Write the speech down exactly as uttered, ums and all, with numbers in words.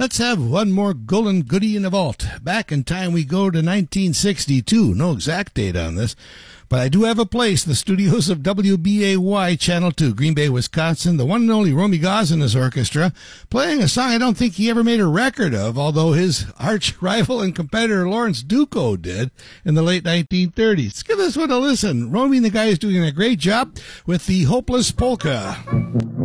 Let's have one more golden goodie in the vault. Back in time we go to nineteen sixty-two. No exact date on this, but I do have a place, the studios of W B A Y Channel two, Green Bay, Wisconsin. The one and only Romy Gauze and his orchestra, playing a song I don't think he ever made a record of, although his arch rival and competitor Lawrence Duco did in the late nineteen thirties. Let's give this one a listen. Romy and the guys doing a great job with the Hopeless Polka.